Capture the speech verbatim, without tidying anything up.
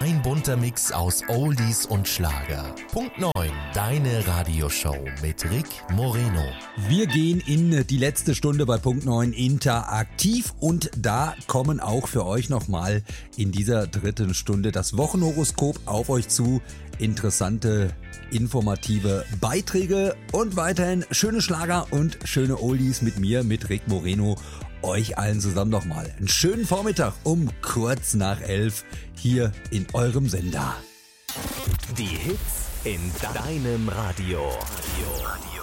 Ein bunter Mix aus Oldies und Schlager. Punkt neun, deine Radioshow mit Rick Moreno. Wir gehen in die letzte Stunde bei Punkt neun interaktiv und da kommen auch für euch nochmal in dieser dritten Stunde das Wochenhoroskop auf euch zu. Interessante, informative Beiträge und weiterhin schöne Schlager und schöne Oldies mit mir, mit Rick Moreno. Euch allen zusammen nochmal einen schönen Vormittag um kurz nach elf hier in eurem Sender. Die Hits in deinem Radio. Radio.